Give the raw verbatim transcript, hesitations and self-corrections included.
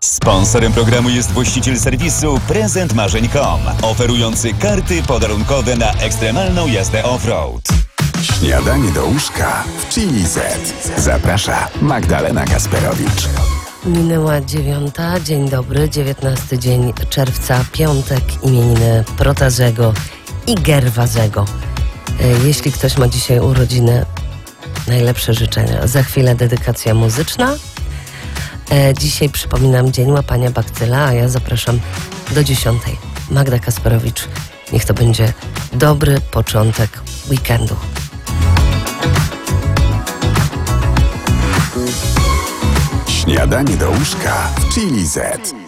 Sponsorem programu jest właściciel serwisu prezent marzeń kropka com, oferujący karty podarunkowe na ekstremalną jazdę off-road. Śniadanie do łóżka w Chili Z. Zaprasza Magdalena Kasperowicz. Minęła dziewiąta, dzień dobry, dziewiętnasty dzień czerwca, piątek, imieniny Protazego i Gerwazego. Jeśli ktoś ma dzisiaj urodziny, najlepsze życzenia. Za chwilę dedykacja muzyczna. Dzisiaj przypominam Dzień Łapania Bakcyla, a ja zapraszam do dziesiątej. Magda Kasperowicz. Niech to będzie dobry początek weekendu. Śniadanie do łóżka w Chili Z.